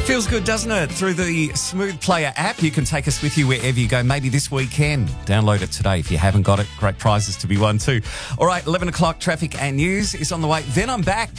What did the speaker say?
Feels good, doesn't it? Through the Smooth Player app, you can take us with you wherever you go, maybe this weekend. Download it today if you haven't got it. Great prizes to be won too. All right, 11 o'clock traffic and news is on the way. Then I'm back.